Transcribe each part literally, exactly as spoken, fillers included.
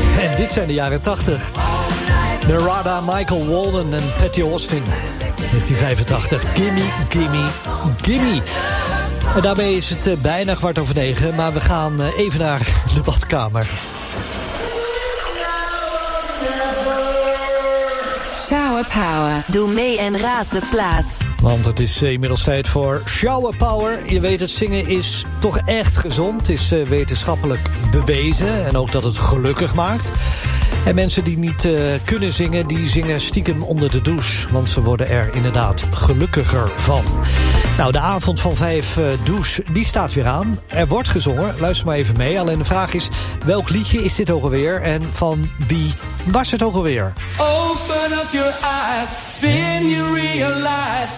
En dit zijn de jaren tachtig. Narada, Michael Walden en Patty Austin. negentien vijfentachtig. Gimme, gimme, gimme. En daarmee is het uh, bijna kwart over negen. Maar we gaan uh, even naar de badkamer. Shower Power. Doe mee en raad de plaat. Want het is uh, inmiddels tijd voor Shower Power. Je weet, het zingen is toch echt gezond. Het is uh, wetenschappelijk bewezen. En ook dat het gelukkig maakt. En mensen die niet uh, kunnen zingen, die zingen stiekem onder de douche. Want ze worden er inderdaad gelukkiger van. Nou, de avond van vijf uh, douche, die staat weer aan. Er wordt gezongen, luister maar even mee. Alleen de vraag is, welk liedje is dit ook alweer? En van wie was het ook alweer? Open up your eyes, then you realize.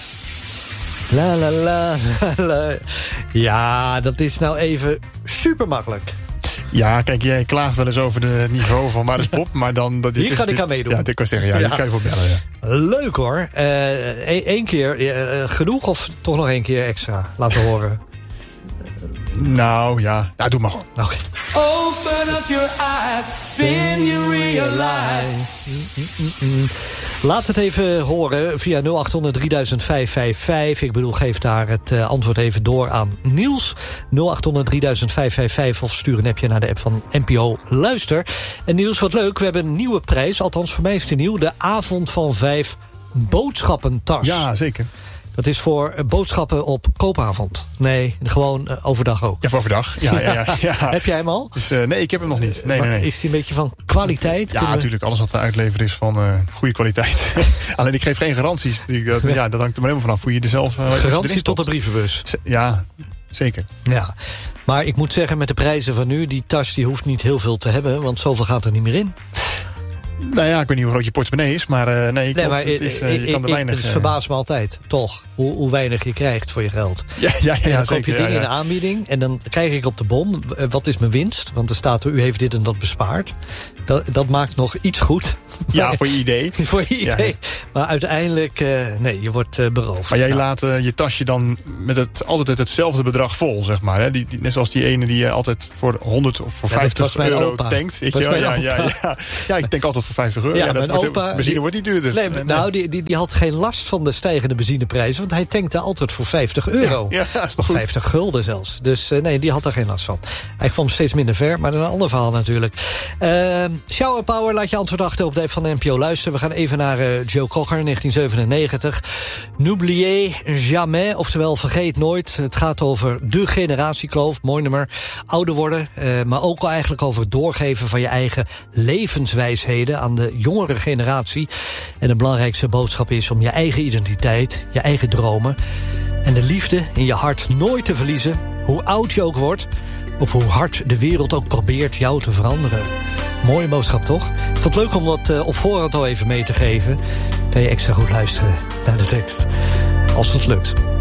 La la la la la. Ja, dat is nou even super makkelijk. Ja, kijk, jij klaagt wel eens over de niveau van Maris Pop, maar dan... Dat, hier is, kan ik aan meedoen. Ja, dit kan zeggen, ja, ja. Hier kan je voor bellen, ja. Leuk hoor. Eén uh, keer uh, genoeg of toch nog één keer extra laten horen? Nou, ja. Nou, doe maar gewoon. Oké. Okay. Open up your eyes, then you realize. Mm-mm-mm. Laat het even horen via nul acht honderd drieduizend vijfhonderdvijfenvijftig. Ik bedoel, geef daar het uh, antwoord even door aan Niels. nul acht honderd drieduizend vijfhonderdvijfenvijftig of stuur een appje naar de app van N P O Luister. En Niels, wat leuk, we hebben een nieuwe prijs. Althans, voor mij is het nieuw. De avond van vijf boodschappentas. Ja, zeker. Dat is voor boodschappen op koopavond. Nee, gewoon uh, overdag ook. Ja, voor overdag. Ja, ja, ja, ja. Heb jij hem al? Dus, uh, nee, ik heb hem nog niet. Nee, nee, nee. Is hij een beetje van kwaliteit? Ja, natuurlijk. We... Alles wat we uitleveren is van uh, goede kwaliteit. Alleen ik geef geen garanties. Dat, ja, dat hangt er maar helemaal vanaf hoe je er zelf... Uh, Garantie tot de brievenbus. Ja, zeker. Ja, maar ik moet zeggen, met de prijzen van nu... die tas die hoeft niet heel veel te hebben, want zoveel gaat er niet meer in. Nou ja, ik weet niet hoe groot je portemonnee is, maar uh, nee, ik nee maar het is, uh, je kan er weinig... Het verbaast me altijd, toch, hoe, hoe weinig je krijgt voor je geld. Ja, ja, ja, en dan zeker, koop je dingen ja, ja. in de aanbieding en dan krijg ik op de bon, wat is mijn winst? Want er staat er, u heeft dit en dat bespaard. Dat, dat maakt nog iets goed. Ja, voor je idee. voor je idee. Ja. Maar uiteindelijk, uh, nee, je wordt uh, beroofd. Maar jij nou. laat uh, je tasje dan met het, altijd hetzelfde bedrag vol, zeg maar. Hè? Die, die, net zoals die ene die je altijd voor honderd of voor ja, vijftig euro opa. tankt. Ik, ja, ja, ja, ja, ja. ja, ik tank altijd voor vijftig euro. Ja, ja, dat mijn wordt, opa, benzine die, wordt niet duurder. Nee, nee, nou, nee. die, die, die had geen last van de stijgende benzineprijzen, want hij tankte altijd voor vijftig euro. Ja, ja, of vijftig gulden zelfs. Dus uh, nee, die had daar geen last van. Hij kwam steeds minder ver, maar dat is een ander verhaal natuurlijk. Uh, Shower Power, laat je antwoord achter op de app van de N P O Luister. We gaan even naar uh, Joe Cocker, negentien zevenennegentig. N'oubliez jamais, oftewel vergeet nooit. Het gaat over de generatiekloof, mooi nummer. Ouder worden, uh, maar ook al eigenlijk over het doorgeven van je eigen levenswijsheden aan de jongere generatie. En de belangrijkste boodschap is om je eigen identiteit, je eigen dromen en de liefde in je hart nooit te verliezen, hoe oud je ook wordt, of hoe hard de wereld ook probeert jou te veranderen. Mooie boodschap, toch? Ik vond het leuk om dat uh, op voorhand al even mee te geven. Kan je extra goed luisteren naar de tekst. Als het lukt.